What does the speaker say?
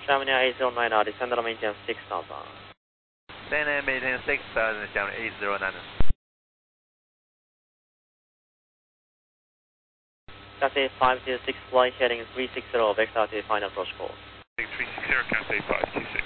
Chamonix 809, descend and maintain 6000. Descend and maintain 6000, Chamonix 809. Cathay 526, flight heading 360, Vector final approach call. 360, Cathay 526.